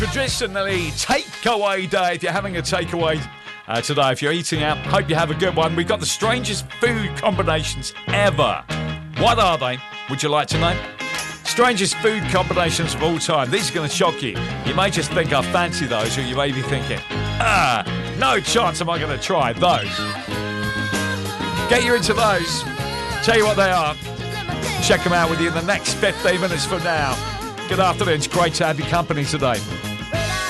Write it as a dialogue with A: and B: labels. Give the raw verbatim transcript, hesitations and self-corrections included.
A: Traditionally, takeaway day. If you're having a takeaway uh, today, if you're eating out, hope you have a good one. We've got the strangest food combinations ever. What are they? Would you like to know? Strangest food combinations of all time. These are going to shock you. You may just think I fancy those, or you may be thinking, ah, no chance am I going to try those. Get you into those. Tell you what they are. Check them out with you in the next fifteen minutes from now. Good afternoon. It's great to have your company today.